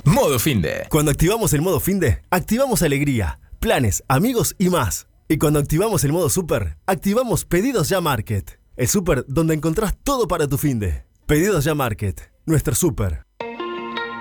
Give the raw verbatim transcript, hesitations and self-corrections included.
Modo Finde. Cuando activamos el modo Finde, activamos alegría, planes, amigos y más. Y cuando activamos el modo Super, activamos Pedidos Ya Market. El super donde encontrás todo para tu finde. Pedidos Ya Market, nuestro super.